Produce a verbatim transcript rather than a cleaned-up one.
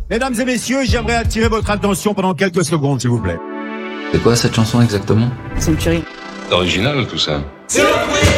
Mesdames et messieurs, j'aimerais attirer votre attention pendant quelques secondes, s'il vous plaît. C'est quoi cette chanson exactement? C'est une tuerie. C'est original tout ça. Surprise!